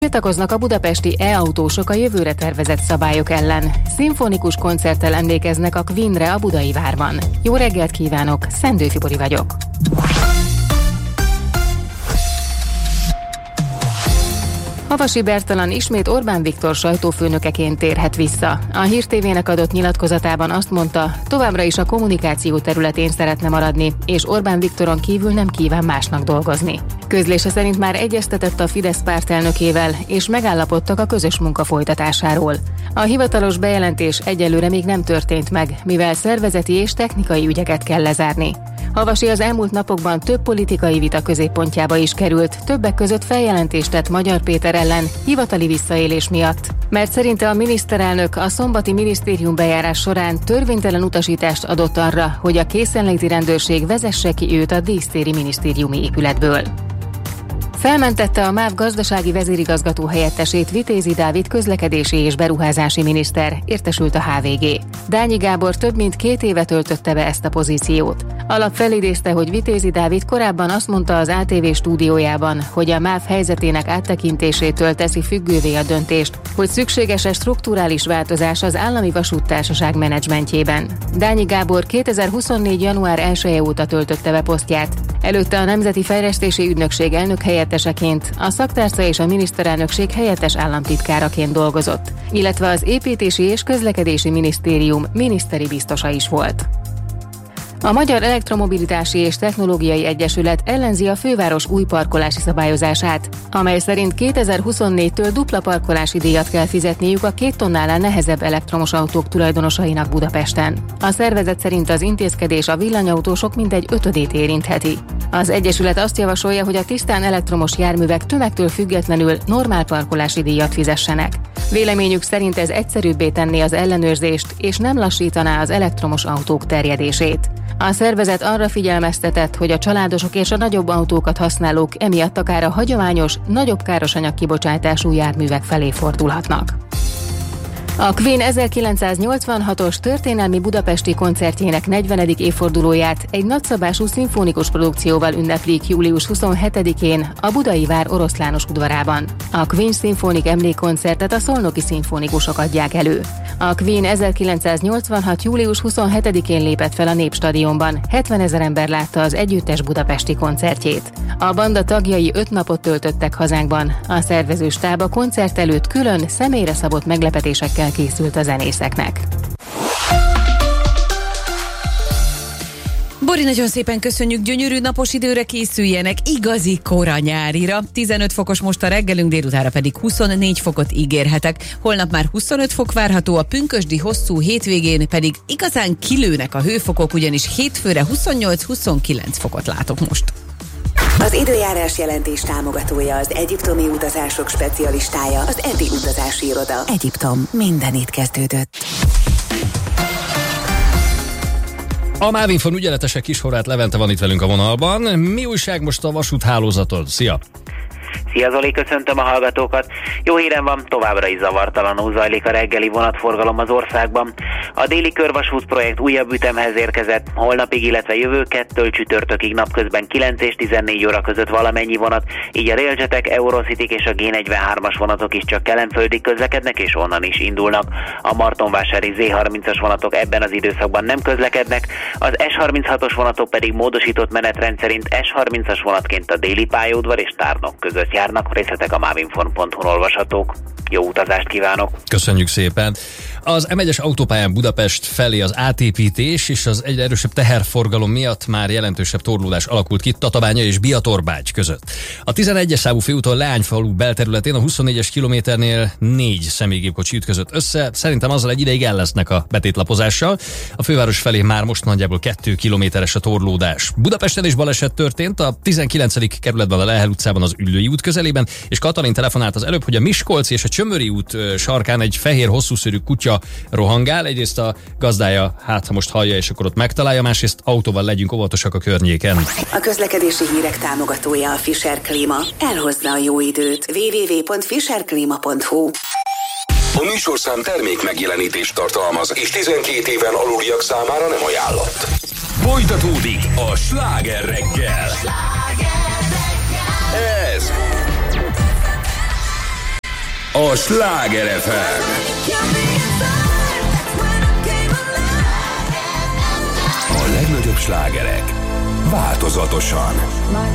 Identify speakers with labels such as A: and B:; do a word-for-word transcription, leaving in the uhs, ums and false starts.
A: Tiltakoznak a budapesti e-autósok a jövőre tervezett szabályok ellen. Szimfonikus koncerttel emlékeznek a Queenre a Budai Várban. Jó reggelt kívánok, Szendő Fibori vagyok. Havasi Bertalan ismét Orbán Viktor sajtófőnökeként térhet vissza. A Hír té vének adott nyilatkozatában azt mondta, továbbra is a kommunikáció területén szeretne maradni, és Orbán Viktoron kívül nem kíván másnak dolgozni. Közlése szerint már egyeztetett a Fidesz pártelnökével, és megállapodtak a közös munka folytatásáról. A hivatalos bejelentés egyelőre még nem történt meg, mivel szervezeti és technikai ügyeket kell lezárni. Havasi az elmúlt napokban több politikai vita középpontjába is került, többek között feljelentést tett Magyar Péter ellen hivatali visszaélés miatt. Mert szerinte a miniszterelnök a szombati minisztérium bejárás során törvénytelen utasítást adott arra, hogy a készenléti rendőrség vezesse ki őt a dísztéri minisztériumi épületből. Felmentette a MÁV gazdasági vezérigazgató helyettesét Vitézi Dávid közlekedési és beruházási miniszter, értesült a há vé gé. Dányi Gábor több mint két éve töltötte be ezt a pozíciót. Alap felidézte, hogy Vitézi Dávid korábban azt mondta az á té vé stúdiójában, hogy a MÁV helyzetének áttekintésétől teszi függővé a döntést, hogy szükséges-e strukturális változás az állami vasúttársaság menedzsmentjében. Dányi Gábor kétezer-huszonnégy. január elseje óta töltötte be posztját. Előtte a Nemzeti Fejlesztési Ügynökség elnök helyetteseként, a szaktárca és a miniszterelnökség helyettes államtitkáraként dolgozott, illetve az Építési és Közlekedési Minisztérium miniszteri biztosa is volt. A Magyar Elektromobilitási és Technológiai Egyesület ellenzi a főváros új parkolási szabályozását, amely szerint kétezer-huszonnégytől dupla parkolási díjat kell fizetniük a két tonnánál nehezebb elektromos autók tulajdonosainak Budapesten. A szervezet szerint az intézkedés a villanyautósok mintegy ötödét érintheti. Az Egyesület azt javasolja, hogy a tisztán elektromos járművek tömegtől függetlenül normál parkolási díjat fizessenek. Véleményük szerint ez egyszerűbbé tenné az ellenőrzést, és nem lassítaná az elektromos autók terjedését. A szervezet arra figyelmeztetett, hogy a családosok és a nagyobb autókat használók emiatt akár a hagyományos, nagyobb károsanyag kibocsátású járművek felé fordulhatnak. A Queen ezerkilencszáznyolcvanhatos történelmi budapesti koncertjének negyvenedik évfordulóját egy nagyszabású szimfonikus produkcióval ünneplik július huszonhetedikén a Budai Vár Oroszlános udvarában. A Queen szimfonik emlékkoncertet a szolnoki szimfonikusok adják elő. A Queen ezerkilencszáznyolcvanhat. július huszonhetedikén lépett fel a Népstadionban, hetvenezer ember látta az együttes budapesti koncertjét. A banda tagjai öt napot töltöttek hazánkban, a szervező stáb a koncert előtt külön, személyre szabott meglepetésekkel készült a zenészeknek.
B: Bori, nagyon szépen köszönjük, gyönyörű napos időre készüljenek, igazi kora nyárira. tizenöt fokos most a reggelünk, délutára pedig huszonnégy fokot ígérhetek. Holnap már huszonöt fok várható, a pünkösdi hosszú hétvégén pedig igazán kilőnek a hőfokok, ugyanis hétfőre huszonnyolc-huszonkilenc fokot látok most.
C: Az időjárás jelentés támogatója az egyiptomi utazások specialistája, az Eti Utazási Iroda. Egyiptom, minden itt kezdődött.
D: A Mávinfon ügyeletese Kishorváth Levente van itt velünk a vonalban. Mi újság most a vasúthálózaton? Szia!
E: Szia Zoli, köszöntöm a hallgatókat. Jó hírem van, továbbra is zavartalanul zajlik a reggeli vonatforgalom az országban. A déli körvasút projekt újabb ütemhez érkezett, holnapig, illetve jövő kettől csütörtökig napközben kilenc és tizennégy óra között valamennyi vonat, így a Railjetek, Eurocityk és a gé negyvenhármas vonatok is csak kelenföldig közlekednek és onnan is indulnak. A Martonvásári zé harmincas vonatok ebben az időszakban nem közlekednek, az es harminchatos vonatok pedig módosított menetrend szerint es harmincas vonatként a déli pályaudvar és Tárnok között járnak, részletek a mávinform pont hu-n olvashatók. Jó utazást kívánok!
D: Köszönjük szépen! Az em egyes autópályán Budapest felé az átépítés és az egyre erősebb teherforgalom miatt már jelentősebb torlódás alakult ki Tatabánya és Biatorbágy között. A tizenegyes számú főúton Leányfalu belterületén a huszonnégyes kilométernél négy személygépkocsi ütközött össze. Szerintem azzal egy ideig el lesznek a betétlapozással. A főváros felé már most nagyjából kettő kilométeres a torlódás. Budapesten is baleset történt, a tizenkilencedik kerületben a Lehel utcában az Üllői út közelében, és Katalin telefonált az előbb, hogy a Miskolci és a Csömöri út sarkán egy fehér hosszúszőrű kutya rohangál. Egyrészt a gazdája, hát ha most hallja, és akkor ott megtalálja, másrészt autóval legyünk óvatosak a környéken.
C: A közlekedési hírek támogatója a Fischer Klima. Elhozza a jó időt. double-u double-u double-u pont fischer klima pont hu.
F: A műsorszám termék megjelenítést tartalmaz, és tizenkét éven aluliak számára nem ajánlott. Folytatódik a Sláger reggel. Ez a Sláger ef em. A legnagyobb slágerek változatosan.